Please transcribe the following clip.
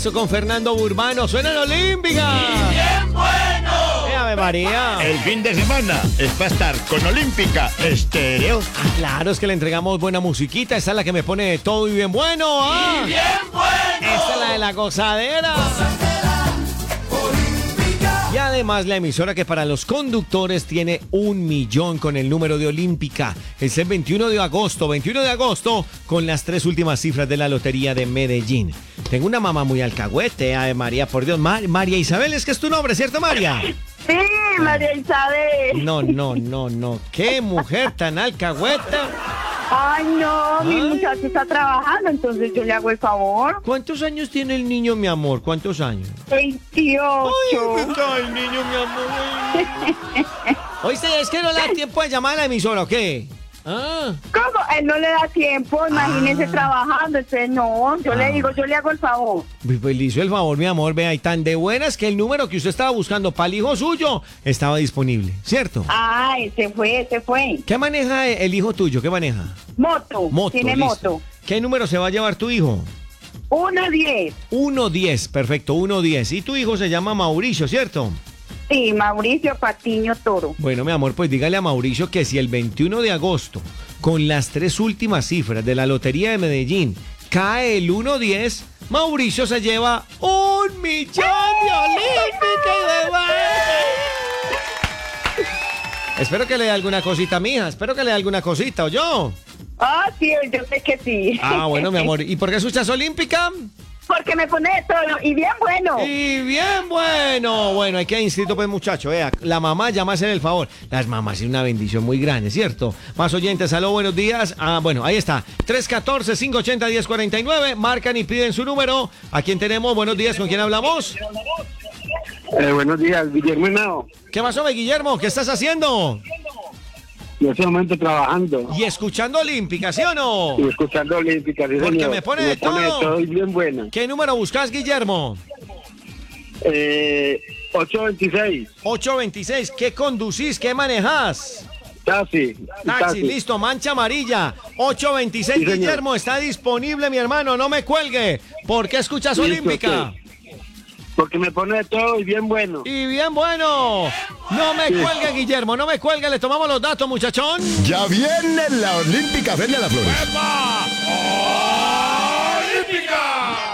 Con Fernando Urbano, suena en Olímpica. ¡Y bien bueno! ¡Ave María! El fin de semana es para estar con Olímpica Estéreo. Ah, claro, es que le entregamos buena musiquita. Esa es la que me pone todo y bien bueno. ¡Ah! ¡Y bien bueno! Esta es la de la gozadera. Y además la emisora que para los conductores tiene 1 millón con el número de Olímpica. Es el 21 de agosto con las 3 últimas cifras de la lotería de Medellín. Tengo una mamá muy alcahuete, ay María, por Dios. María Isabel, es que es tu nombre, ¿cierto María? Sí, María Isabel. No. ¿Qué mujer tan alcahueta? Ay, no, mi Ay. muchacho está trabajando, entonces yo le hago el favor. ¿Cuántos años tiene el niño, mi amor? ¿Cuántos años? 28. Ay, ¿qué tal el niño, mi amor? Oíste, es que no le da tiempo de llamar a la emisora, ¿o qué? Ah, ¿Cómo? Él no le da tiempo, imagínese trabajando, entonces no, yo le digo, yo le hago el favor. pues le hizo el favor, mi amor, vea, y tan de buenas que el número que usted estaba buscando para el hijo suyo estaba disponible, ¿cierto? Ay, se fue. ¿Qué maneja el hijo tuyo? ¿Qué maneja? Moto, tiene listo. moto. ¿Qué número se va a llevar tu hijo? 1-10. 110, perfecto, 110. Y tu hijo se llama Mauricio, ¿cierto? Sí, Mauricio Patiño Toro. Bueno, mi amor, pues dígale a Mauricio que si el 21 de agosto, con las 3 últimas cifras de la Lotería de Medellín, cae el 110, Mauricio se lleva 1 millón de Olímpica y de baile. Espero que le dé alguna cosita, mija. Espero que le dé alguna cosita, ¿o yo? Ah, sí, yo sé que sí. Ah, bueno, mi amor. ¿Y por qué escuchas Olímpica? Porque me pone de todo y bien bueno. Y bien bueno. Bueno, hay que inscrito, pues, muchacho. Vea, la mamá llama a hacer el favor. Las mamás es una bendición muy grande, ¿cierto? Más oyentes, aló, buenos días. Ah, bueno, ahí está. 314-580-1049. Marcan y piden su número. ¿A quién tenemos? Buenos días, ¿con quién hablamos? Buenos días, Guillermo Henao. ¿Qué pasó, Guillermo? ¿Qué estás haciendo? En este momento trabajando Y escuchando Olímpica, ¿sí o no? y escuchando Olímpica. Sí, Porque señor. me pone de todo. Y bien buena. ¿Qué número buscas, Guillermo? 826. 826. ¿Qué conducís? ¿Qué manejás? Taxi. Taxi, listo, mancha amarilla. 826, Sí, señor. Guillermo, está disponible, mi hermano, no me cuelgue. ¿Por qué escuchas Listo, Olímpica? ok. Porque me pone de todo y bien bueno. Y bien bueno. No me cuelgue, Guillermo, no me cuelgue, le tomamos los datos, muchachón. Ya viene la Olímpica Feria de las Flores. ¡Epa! ¡Olímpica!